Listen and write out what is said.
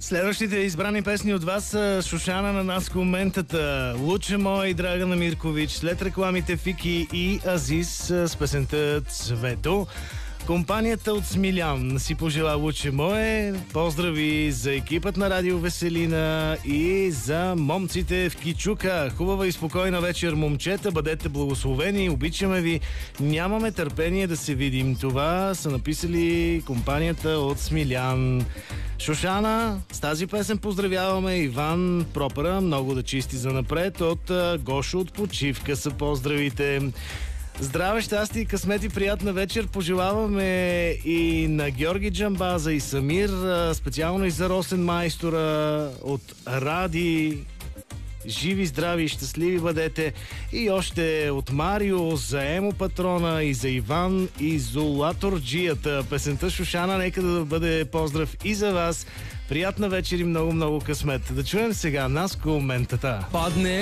Следващите избрани песни от вас са Шушана на Наско Ментата, Луче мой, Драгана Миркович, след рекламите Фики и Азис с песента Цвето. Компанията от Смилян си пожела Луче мое. Поздрави за екипът на Радио Веселина и за момците в Кичука. Хубава и спокойна вечер, момчета. Бъдете благословени, обичаме ви. Нямаме търпение да се видим. Това са написали компанията от Смилян. Шушана, с тази песен поздравяваме Иван Пропара. Много да чисти за напред. От Гошо от почивка са поздравите. Здраве, щастие и късмет и приятна вечер пожелаваме и на Георги Джамбаза и Самир, специално и за Росен Майстора от Ради. Живи, здрави и щастливи бъдете. И още от Марио за Емо Патрона и за Иван Изолаторджията. Песента Шушана, нека да бъде поздрав и за вас. Приятна вечер и много късмет. Да чуем сега Наско Ментата. Падне